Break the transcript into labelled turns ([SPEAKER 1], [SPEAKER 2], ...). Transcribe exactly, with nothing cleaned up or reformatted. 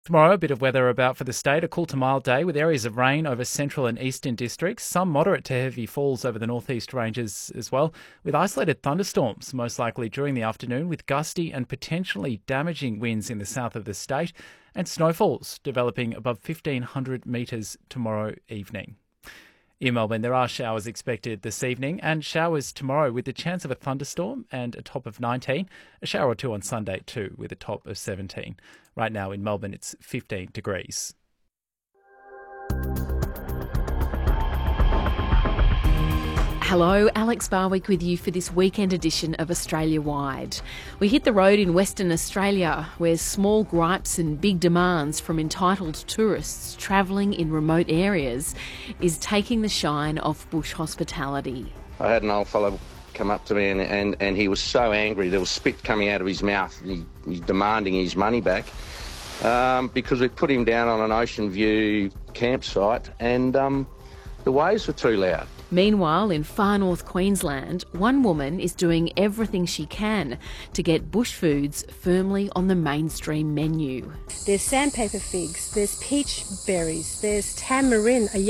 [SPEAKER 1] Tomorrow, a bit of weather about for the state. A cool to mild day with areas of rain over central and eastern districts. Some moderate to heavy falls over the northeast ranges as well, with isolated thunderstorms most likely during the afternoon, with gusty and potentially damaging winds in the south of the state, and snowfalls developing above fifteen hundred metres tomorrow evening. In Melbourne, there are showers expected this evening and showers tomorrow with the chance of a thunderstorm and a top of nineteen. A shower or two on Sunday too with a top of seventeen. Right now in Melbourne, it's fifteen degrees.
[SPEAKER 2] Hello, Alex Barwick with you for this weekend edition of Australia Wide. We hit the road in Western Australia, where small gripes and big demands from entitled tourists travelling in remote areas is taking the shine off bush hospitality.
[SPEAKER 3] I had an old fellow come up to me and, and, and he was so angry, there was spit coming out of his mouth, and he, he's demanding his money back um, because we put him down on an ocean view campsite and um, the waves were too loud.
[SPEAKER 2] Meanwhile, in far north Queensland, one woman is doing everything she can to get bush foods firmly on the mainstream menu.
[SPEAKER 4] There's sandpaper figs, there's peach berries, there's tamarind, a